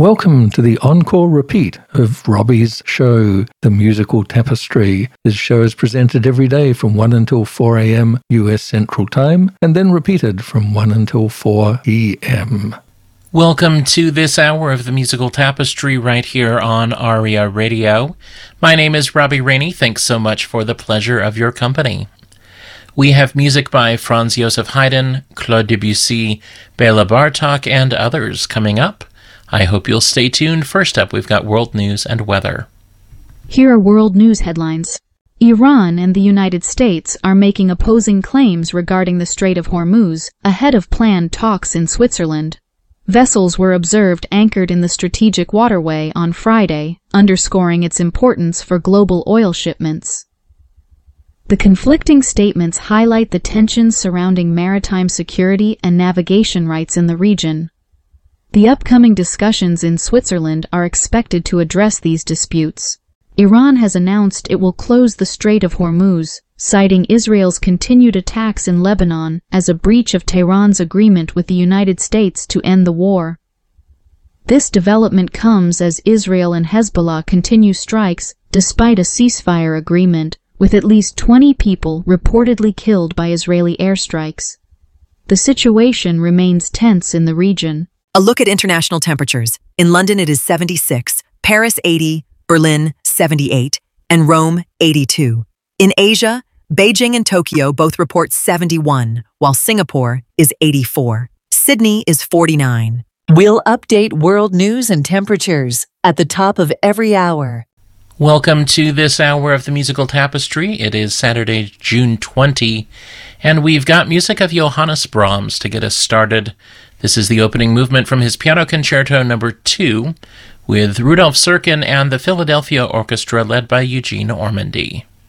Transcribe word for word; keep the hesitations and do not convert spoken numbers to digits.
Welcome to the encore repeat of Robbie's show, The Musical Tapestry. This show is presented every day from one until four a.m. U S Central Time, and then repeated from one until four p.m. Welcome to this hour of The Musical Tapestry right here on ARIA Radio. My name is Robbie Rainey. Thanks so much for the pleasure of your company. We have music by Franz Joseph Haydn, Claude Debussy, Bela Bartok, and others coming up. I hope you'll stay tuned. First up, we've got world news and weather. Here are world news headlines. Iran and the United States are making opposing claims regarding the Strait of Hormuz, ahead of planned talks in Switzerland. Vessels were observed anchored in the strategic waterway on Friday, underscoring its importance for global oil shipments. The conflicting statements highlight the tensions surrounding maritime security and navigation rights in the region. The upcoming discussions in Switzerland are expected to address these disputes. Iran has announced it will close the Strait of Hormuz, citing Israel's continued attacks in Lebanon as a breach of Tehran's agreement with the United States to end the war. This development comes as Israel and Hezbollah continue strikes despite a ceasefire agreement, with at least twenty people reportedly killed by Israeli airstrikes. The situation remains tense in the region. A look at international temperatures. In London it is seventy-six, Paris eighty, Berlin seventy-eight, and Rome eighty-two. In Asia, Beijing and Tokyo both report seventy-one, while Singapore is eighty-four. Sydney is forty-nine. We'll update world news and temperatures at the top of every hour. Welcome to this hour of The Musical Tapestry. It is Saturday, June twentieth, and we've got music of Johannes Brahms to get us started. This is the opening movement from his Piano Concerto number two, with Rudolf Serkin and the Philadelphia Orchestra led by Eugene Ormandy.